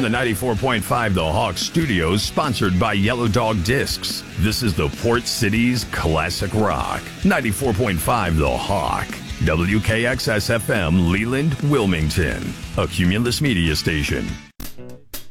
the 94.5 The Hawk Studios, sponsored by Yellow Dog Discs. This is the Port City's Classic Rock. 94.5 The Hawk. WKXS-FM, Leland, Wilmington. A Cumulus Media Station.